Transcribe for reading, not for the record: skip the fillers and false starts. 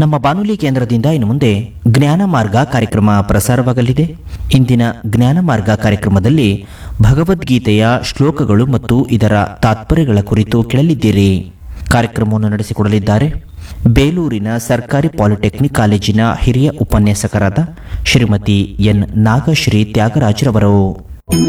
ನಮ್ಮ ಬಾನುಲಿ ಕೇಂದ್ರದಿಂದ ಇನ್ನು ಮುಂದೆ ಜ್ಞಾನ ಮಾರ್ಗ ಕಾರ್ಯಕ್ರಮ ಪ್ರಸಾರವಾಗಲಿದೆ. ಇಂದಿನ ಜ್ಞಾನ ಮಾರ್ಗ ಕಾರ್ಯಕ್ರಮದಲ್ಲಿ ಭಗವದ್ಗೀತೆಯ ಶ್ಲೋಕಗಳು ಮತ್ತು ಇದರ ತಾತ್ಪರ್ಯಗಳ ಕುರಿತು ಕೇಳಲಿದ್ದೀರಿ. ಕಾರ್ಯಕ್ರಮವನ್ನು ನಡೆಸಿಕೊಡಲಿದ್ದಾರೆ ಬೇಲೂರಿನ ಸರ್ಕಾರಿ ಪಾಲಿಟೆಕ್ನಿಕ್ ಕಾಲೇಜಿನ ಹಿರಿಯ ಉಪನ್ಯಾಸಕರಾದ ಶ್ರೀಮತಿ ಎನ್ ನಾಗಶ್ರೀ ತ್ಯಾಗರಾಜ್ರವರು.